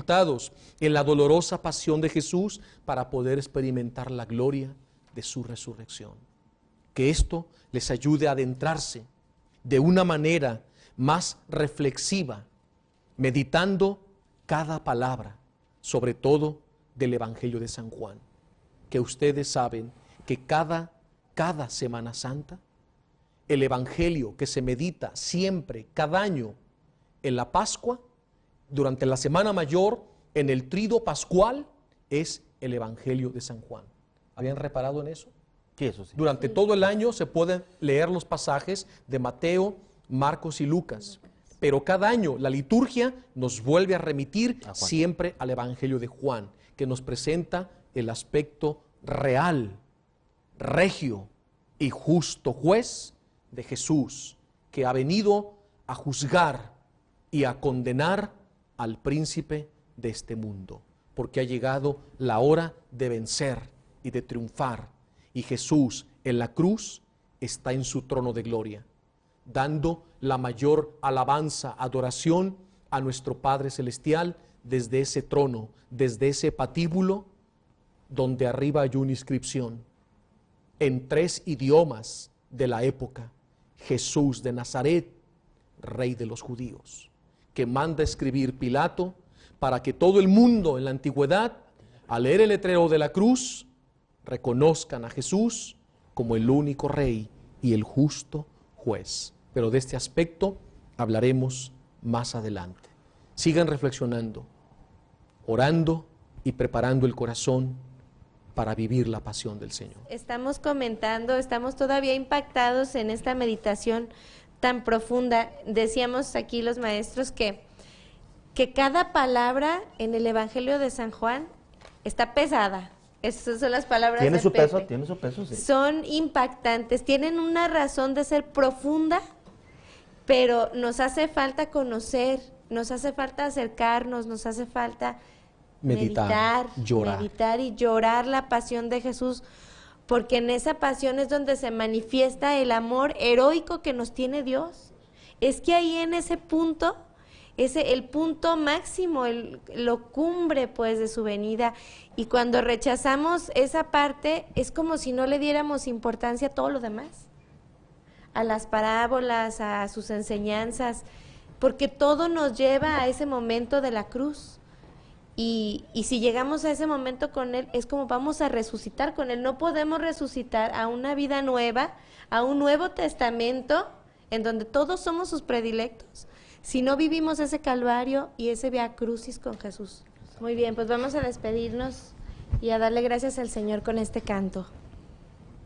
sepultados en la dolorosa pasión de Jesús para poder experimentar la gloria de su resurrección. Que esto les ayude a adentrarse de una manera más reflexiva, meditando cada palabra, sobre todo del Evangelio de San Juan. Que ustedes saben que cada Semana Santa, el Evangelio que se medita siempre, cada año, en la Pascua, durante la Semana Mayor, en el Tríduo Pascual, es el Evangelio de San Juan. ¿Habían reparado en eso? Sí, eso sí. Durante todo el año se pueden leer los pasajes de Mateo, Marcos y Lucas, pero cada año la liturgia nos vuelve a remitir siempre al Evangelio de Juan, que nos presenta el aspecto real, regio y justo juez de Jesús, que ha venido a juzgar y a condenar al príncipe de este mundo, porque ha llegado la hora de vencer y de triunfar, y Jesús en la cruz está en su trono de gloria, dando la mayor alabanza, adoración a nuestro Padre Celestial desde ese trono, desde ese patíbulo, donde arriba hay una inscripción en 3 idiomas de la época: Jesús de Nazaret, Rey de los judíos, que manda escribir Pilato para que todo el mundo en la antigüedad, al leer el letrero de la cruz, reconozcan a Jesús como el único Rey y el justo juez. Pero de este aspecto hablaremos más adelante. Sigan reflexionando, orando y preparando el corazón para vivir la pasión del Señor. Estamos comentando, estamos todavía impactados en esta meditación tan profunda. Decíamos aquí los maestros que cada palabra en el Evangelio de San Juan está pesada. Esas son las palabras de Pepe. Tiene su peso, sí. Son impactantes, tienen una razón de ser profunda, pero nos hace falta conocer, nos hace falta acercarnos, nos hace falta meditar y llorar la pasión de Jesús, porque en esa pasión es donde se manifiesta el amor heroico que nos tiene Dios. Es que ahí en ese punto, el punto máximo, lo cumbre pues de su venida, y cuando rechazamos esa parte es como si no le diéramos importancia a todo lo demás, a las parábolas, a sus enseñanzas, porque todo nos lleva a ese momento de la cruz. Y si llegamos a ese momento con Él, es como vamos a resucitar con Él. No podemos resucitar a una vida nueva, a un nuevo testamento, en donde todos somos sus predilectos, si no vivimos ese calvario y ese vía crucis con Jesús. Muy bien, pues vamos a despedirnos y a darle gracias al Señor con este canto.